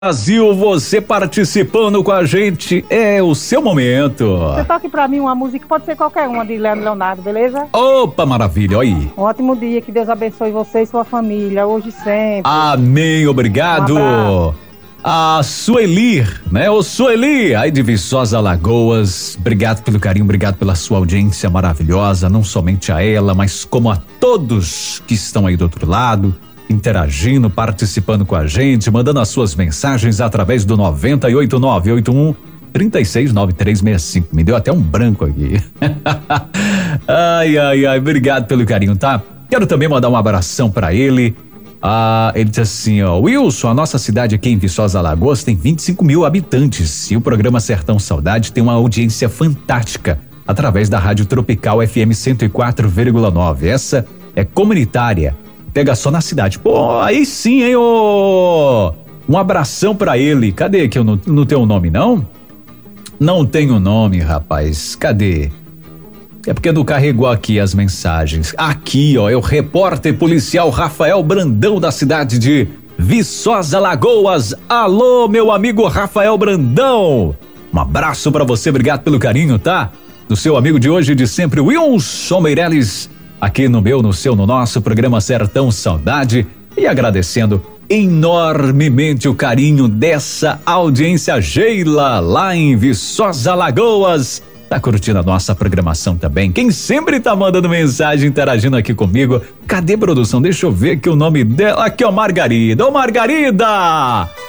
Brasil, você participando com a gente, é o seu momento. Você toque pra mim uma música, pode ser qualquer uma de Leandro Leonardo, beleza? Opa, maravilha, olha aí. Um ótimo dia, que Deus abençoe você e sua família, hoje e sempre. Amém, obrigado. A Sueli, né? Ô Sueli, aí de Viçosa, Alagoas, obrigado pelo carinho, obrigado pela sua audiência maravilhosa, não somente a ela, mas como a todos que estão aí do outro lado, interagindo, participando com a gente, mandando as suas mensagens através do 98981 369365. Me deu até um branco aqui. Ai, obrigado pelo carinho, tá? Quero também mandar um abração pra ele. Ele diz assim, ó, Wilson, a nossa cidade aqui em Viçosa, Alagoas tem 25 mil habitantes e o programa Sertão Saudade tem uma audiência fantástica através da Rádio Tropical FM 104,9. Essa é comunitária. Pega só na cidade. Pô, aí sim, hein, ô! Um abração pra ele. Cadê que eu não tenho o nome, não? Não tenho o nome, rapaz. Cadê? É porque não carregou aqui as mensagens. Aqui, ó, é o repórter policial Rafael Brandão da cidade de Viçosa, Alagoas. Alô, meu amigo Rafael Brandão. Um abraço pra você, obrigado pelo carinho, tá? Do seu amigo de hoje e de sempre, Wilson Meirelles. Aqui no nosso programa Sertão Saudade, e agradecendo enormemente o carinho dessa audiência. Geila, lá em Viçosa, Alagoas, tá curtindo a nossa programação também. Quem sempre tá mandando mensagem, interagindo aqui comigo, cadê produção? Deixa eu ver aqui o nome dela, aqui ó, Margarida. Ô Margarida!